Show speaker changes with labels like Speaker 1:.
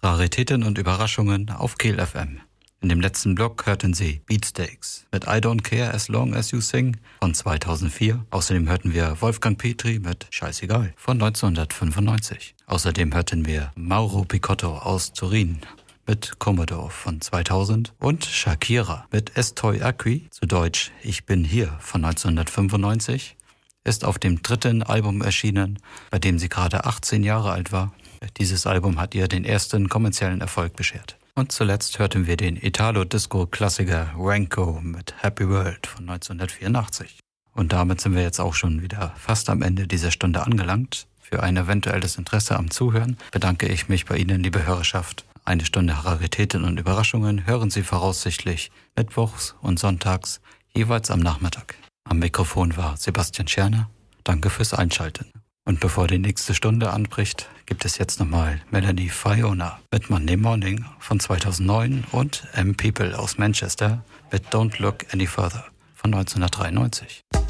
Speaker 1: Raritäten und Überraschungen auf Kehl FM. In dem letzten Block hörten Sie Beatsteaks mit I Don't Care As Long As You Sing von 2004. Außerdem hörten wir Wolfgang Petri mit Scheißegal von 1995. Außerdem hörten wir Mauro Picotto aus Turin mit Commodore von 2000 und Shakira mit Estoy Aquí, zu Deutsch Ich bin hier von 1995, ist auf dem 3. Album erschienen, bei dem sie gerade 18 Jahre alt war. Dieses Album hat ihr den ersten kommerziellen Erfolg beschert. Und zuletzt hörten wir den Italo-Disco-Klassiker Ranko mit Happy World von 1984. Und damit sind wir jetzt auch schon wieder fast am Ende dieser Stunde angelangt. Für ein eventuelles Interesse am Zuhören bedanke ich mich bei Ihnen, liebe Hörerschaft. Eine Stunde Raritäten und Überraschungen hören Sie voraussichtlich mittwochs und sonntags, jeweils am Nachmittag. Am Mikrofon war Sebastian Scherner. Danke fürs Einschalten. Und bevor die nächste Stunde anbricht, gibt es jetzt nochmal Melanie Fiona mit Monday Morning von 2009 und M. People aus Manchester mit Don't Look Any Further von 1993.